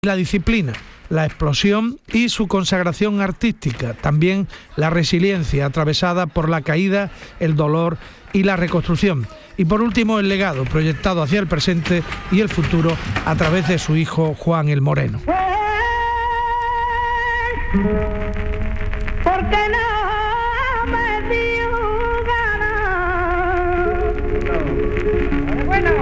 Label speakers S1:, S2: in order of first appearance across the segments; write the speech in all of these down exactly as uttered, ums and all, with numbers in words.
S1: La disciplina, la explosión y su consagración artística, también la resiliencia atravesada por la caída, el dolor y la reconstrucción. Y por último, el legado proyectado hacia el presente y el futuro a través de su hijo Juan el Moreno.
S2: Porque no me dio ganas. Bueno.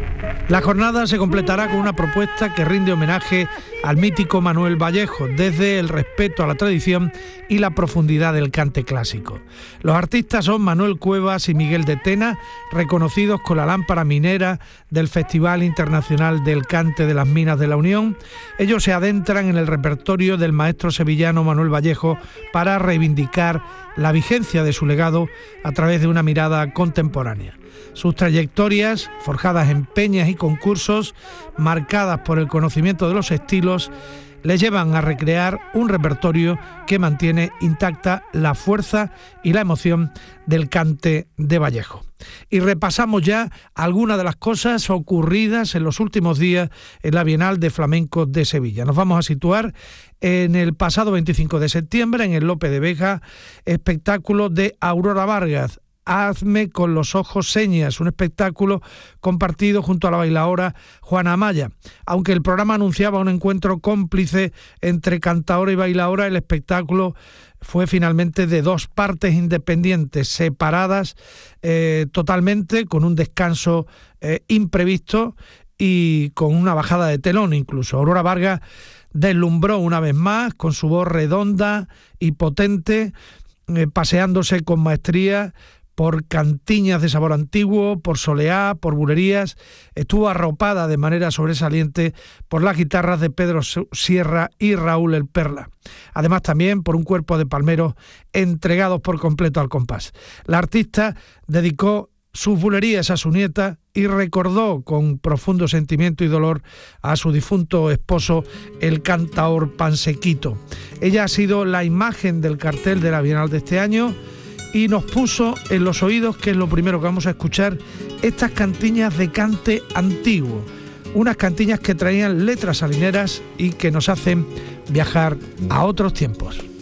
S1: La jornada se completará con una propuesta que rinde homenaje al mítico Manuel Vallejo, desde el respeto a la tradición y la profundidad del cante clásico. Los artistas son Manuel Cuevas y Miguel de Tena, reconocidos con la lámpara minera del Festival Internacional del Cante de las Minas de la Unión. Ellos se adentran en el repertorio del maestro sevillano Manuel Vallejo para reivindicar la vigencia de su legado a través de una mirada contemporánea. Sus trayectorias, forjadas en peñas y concursos, marcadas por el conocimiento de los estilos, les llevan a recrear un repertorio que mantiene intacta la fuerza y la emoción del cante de Vallejo. Y repasamos ya algunas de las cosas ocurridas en los últimos días en la Bienal de Flamenco de Sevilla. Nos vamos a situar en el pasado veinticinco de septiembre en el Lope de Vega, espectáculo de Aurora Vargas, Hazme con los ojos señas, un espectáculo compartido junto a la bailaora Juana Amaya. Aunque el programa anunciaba un encuentro cómplice entre cantaora y bailaora, el espectáculo fue finalmente de dos partes independientes, separadas eh, totalmente, con un descanso eh, imprevisto y con una bajada de telón incluso. Aurora Vargas deslumbró una vez más con su voz redonda y potente, eh, paseándose con maestría por cantiñas de sabor antiguo, por soleá, por bulerías. Estuvo arropada de manera sobresaliente por las guitarras de Pedro Sierra y Raúl El Perla. Además también por un cuerpo de palmeros entregados por completo al compás. La artista dedicó sus bulerías a su nieta y recordó con profundo sentimiento y dolor a su difunto esposo, el cantaor Pansequito. Ella ha sido la imagen del cartel de la Bienal de este año y nos puso en los oídos, que es lo primero que vamos a escuchar, estas cantiñas de cante antiguo, unas cantiñas que traían letras salineras y que nos hacen viajar a otros tiempos.